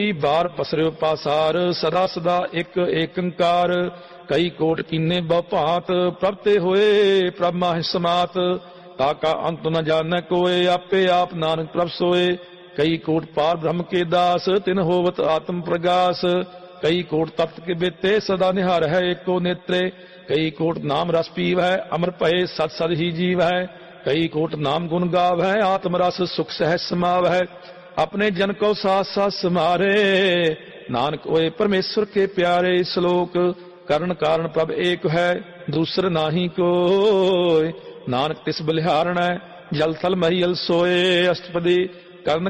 ਬਾਰ ਪਸਰਿਓ ਪਾਸਾਰ, ਸਦਾ ਸਦਾ ਇੱਕ ਏਕੰਕਾਰ। ਕਈ ਕੋਟ ਕੀਨੇ ਬਹੁ ਭਾਂਤ, ਪ੍ਰਭ ਤੇ ਹੋਏ ਪ੍ਰਭ ਮਾਹਿ ਸਮਾਤ। ਤਾਕਾ ਅੰਤ ਨ ਜਾਣੈ ਕੋਇ, ਆਪੇ ਆਪ ਨਾਨਕ ਪ੍ਰਭ ਸੋਏ। ਕਈ ਕੋਟ ਪਾਰ ਬ੍ਰਹਮ ਕੇ ਦਾਸ, ਤਿਨ ਹੋਵਤ ਆਤਮ ਪ੍ਰਗਾਸ। ਕਈ ਕੋਟ ਤਪਤ ਕੇ ਬੇਤੇ, ਸਦਾ ਨਿਹਾਰ ਹੈ ਏਕੋ ਨੇਤਰੇ। ਕਈ ਕੋਟ ਨਾਮ ਰਸ ਪੀਵ ਹੈ, ਅਮਰ ਭਏ ਸਤ ਸਦ ਹੀ ਜੀਵ ਹੈ। ਕਈ ਕੋਟ ਨਾਮ ਗੁਣ ਗਾਵ ਹੈ, ਆਤਮ ਰਸ ਸੁਖ ਸਹਿ ਸਮਾਵ ਹੈ। अपने जन को साथ साथ समारे, नानक होए परमेश्वर के प्यारे। श्लोक करण कारण प्रभ एक है, दूसर नाही कोय। नानक तिस बलिहारण है, जल थल महियल सोए। अष्टपदी करण